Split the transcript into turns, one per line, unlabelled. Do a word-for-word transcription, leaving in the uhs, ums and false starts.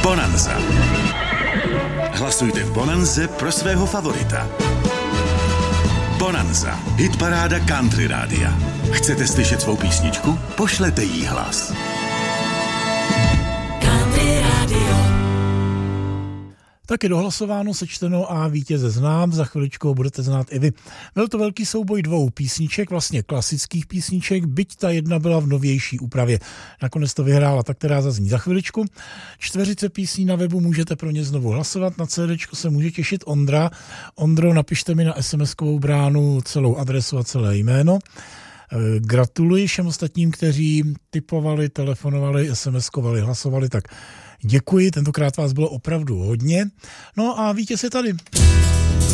Bonanza. Hlasujte v Bonanze pro svého favorita. Bonanza. Hitparáda Country Rádia. Chcete slyšet svou písničku? Pošlete jí hlas.
Country Radio.
Taky dohlasováno, sečteno a vítěze znám, za chviličku budete znát i vy. Byl to velký souboj dvou písniček, vlastně klasických písniček, byť ta jedna byla v novější úpravě. Nakonec to vyhrála ta, která zazní za chviličku. Čtveřice písní na webu, můžete pro ně znovu hlasovat, na CDčko se může těšit Ondra. Ondro, napište mi na es em eskovou bránu celou adresu a celé jméno. Gratuluji všem ostatním, kteří tipovali, telefonovali, es em eskovali, hlasovali, tak děkuji, tentokrát vás bylo opravdu hodně. No a vítěz je tady.